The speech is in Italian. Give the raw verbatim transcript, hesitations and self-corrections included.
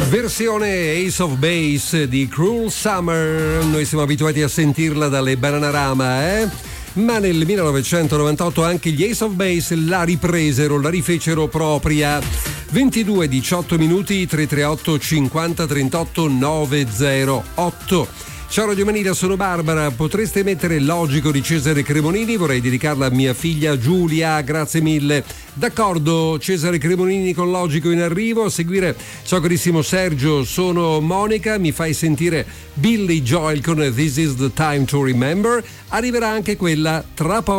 Versione Ace of Base di Cruel Summer. Noi siamo abituati a sentirla dalle Bananarama, eh? Ma nel millenovecentonovantotto anche gli Ace of Base la ripresero, la rifecero propria. ventidue diciotto minuti, tre tre otto cinquanta trentotto novecentotto. Ciao Radio Manila, sono Barbara. Potreste mettere Logico di Cesare Cremonini? Vorrei dedicarla a mia figlia Giulia, grazie mille. D'accordo, Cesare Cremonini con Logico in arrivo. A seguire, ciao carissimo Sergio, sono Monica, mi fai sentire Billy Joel con This is the Time to Remember. Arriverà anche quella tra poco.